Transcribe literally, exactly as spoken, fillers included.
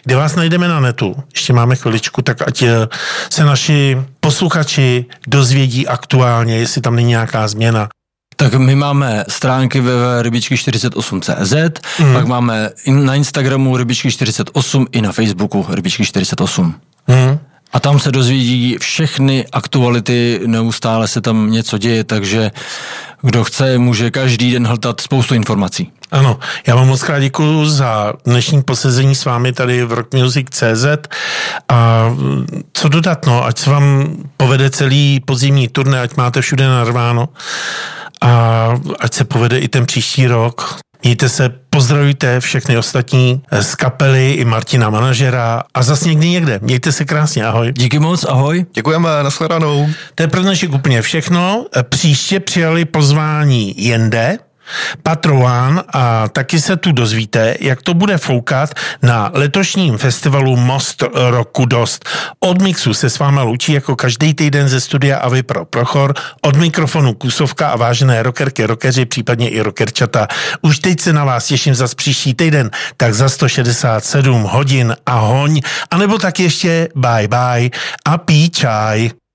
kde vás najdeme na netu, ještě máme chviličku, tak ať se naši posluchači dozvědí aktuálně, jestli tam není nějaká změna. Tak my máme stránky www rybičky čtyřicet osm tečka cé zet, mm. pak máme na Instagramu rybičky čtyřicet osm i na Facebooku rybičky čtyřicet osm. Mm. A tam se dozvědí všechny aktuality, neustále se tam něco děje, takže kdo chce, může každý den hltat spoustu informací. Ano, já vám moc krát děkuju za dnešní posezení s vámi tady v rock music tečka cé zet a co dodat, no, ať se vám povede celý podzimní turné, ať máte všude narváno a ať se povede i ten příští rok. Mějte se, pozdravujte všechny ostatní z kapely i Martina manažera a zase někdy někde. Mějte se krásně, ahoj. Díky moc, ahoj. Děkujeme, nashledanou. To je pro dnešek úplně všechno. Příště přijali pozvání Jende, Patrouán a taky se tu dozvíte, jak to bude foukat na letošním festivalu Most roku dost. Od mixu se s váma loučí jako každý týden ze studia Avy pro Prochor, od mikrofonu Kusovka a vážené rockerky, rockeři, případně i rockerčata. Už teď se na vás těším zas příští týden, tak za sto šedesát sedm hodin a hoň, anebo tak ještě bye bye a pí čaj.